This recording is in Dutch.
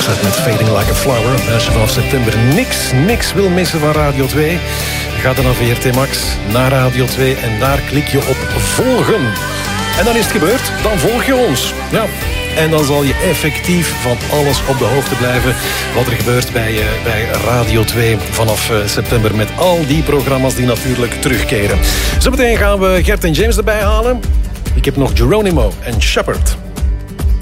Offset met Fading Like a Flower. Als je vanaf september niks wil missen van Radio 2... ga dan naar VRT Max, naar Radio 2 en daar klik je op volgen. En dan is het gebeurd, dan volg je ons. Ja. En dan zal je effectief van alles op de hoogte blijven... wat er gebeurt bij Radio 2 vanaf september... met al die programma's die natuurlijk terugkeren. Zometeen gaan we Gert en James erbij halen. Ik heb nog Geronimo en Shepard.